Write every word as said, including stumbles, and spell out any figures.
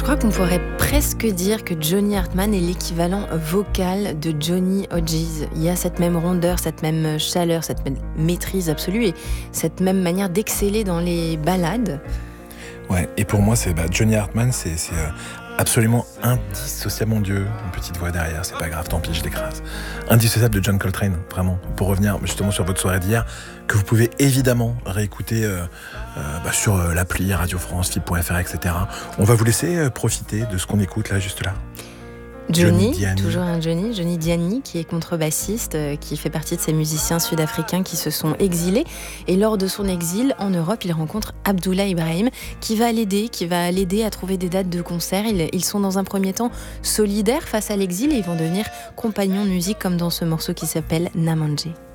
crois qu'on pourrait presque dire que Johnny Hartman est l'équivalent vocal de Johnny Hodges. Il y a cette même rondeur, cette même chaleur, cette même maîtrise absolue et cette même manière d'exceller dans les ballades. Ouais, et pour moi, c'est bah, Johnny Hartman, c'est, c'est euh, absolument indissociable, mon Dieu. Une petite voix derrière, c'est pas grave, tant pis, je l'écrase. Indissociable de John Coltrane, vraiment. Pour revenir justement sur votre soirée d'hier, que vous pouvez évidemment réécouter euh, euh, bah, sur euh, l'appli Radio France, F I B point F R, et cetera. On va vous laisser euh, profiter de ce qu'on écoute là, juste là. Johnny, Johnny toujours un Johnny, Johnny Diani, qui est contrebassiste, euh, qui fait partie de ces musiciens sud-africains qui se sont exilés. Et lors de son exil en Europe, il rencontre Abdoulaye Ibrahim, qui va l'aider, qui va l'aider à trouver des dates de concert. Ils, ils sont dans un premier temps solidaires face à l'exil et ils vont devenir compagnons de musique, comme dans ce morceau qui s'appelle Namandje.